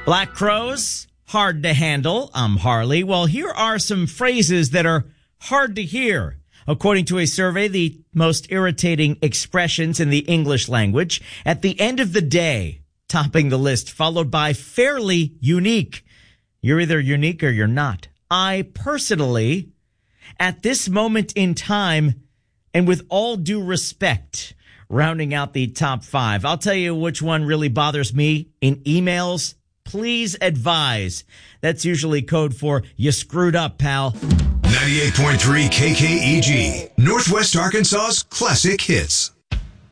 Black crows, hard to handle. I'm Harley. Well, here are some phrases that are hard to hear. According to a survey, the most irritating expressions in the English language. At the end of the day, topping the list, followed by fairly unique. You're either unique or you're not. I personally, at this moment in time, and with all due respect, rounding out the top 5. I'll tell you which one really bothers me in emails. Please advise. That's usually code for you screwed up, pal. 98.3 KKEG, Northwest Arkansas's classic hits.